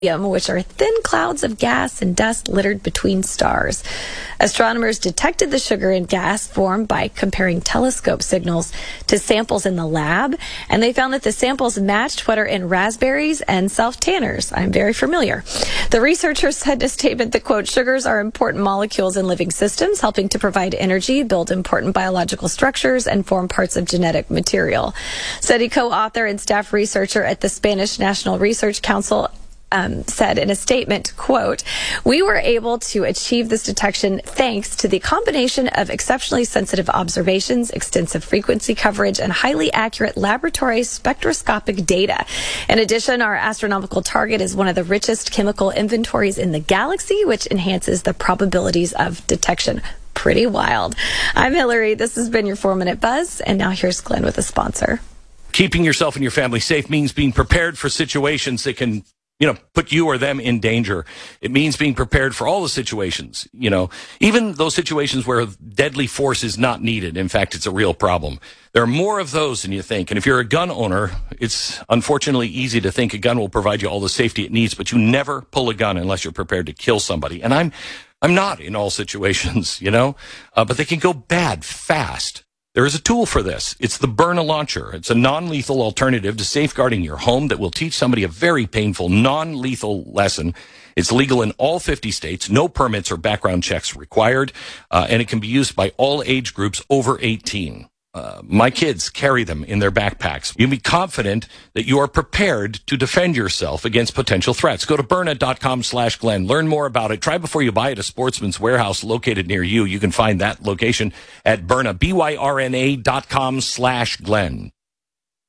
which are thin clouds of gas and dust littered between stars. Astronomers detected the sugar and gas formed by comparing telescope signals to samples in the lab, and they found that the samples matched what are in raspberries and self-tanners. I'm very familiar. The researchers said in a statement that, quote, sugars are important molecules in living systems, helping to provide energy, build important biological structures, and form parts of genetic material. Study co-author and staff researcher at the Spanish National Research Council said in a statement, quote, we were able to achieve this detection thanks to the combination of exceptionally sensitive observations, extensive frequency coverage, and highly accurate laboratory spectroscopic data. In addition, our astronomical target is one of the richest chemical inventories in the galaxy, which enhances the probabilities of detection. Pretty wild. I'm Hillary. This has been your 4-Minute Buzz, and now here's Glenn with a sponsor. Keeping yourself and your family safe means being prepared for situations that can put you or them in danger. It means being prepared for all the situations, even those situations where deadly force is not needed. In fact, it's a real problem. There are more of those than you think. And if you're a gun owner, it's unfortunately easy to think a gun will provide you all the safety it needs, but you never pull a gun unless you're prepared to kill somebody. And I'm not in all situations, but they can go bad fast. There is a tool for this. It's the Byrna Launcher. It's a non-lethal alternative to safeguarding your home that will teach somebody a very painful, non-lethal lesson. It's legal in all 50 states, no permits or background checks required, and it can be used by all age groups over 18. My kids carry them in their backpacks. You can be confident that you are prepared to defend yourself against potential threats. Go to Byrna.com/Glenn. Learn more about it. Try before you buy at a Sportsman's Warehouse located near you. You can find that location at Byrna, BYRNA.com/Glenn.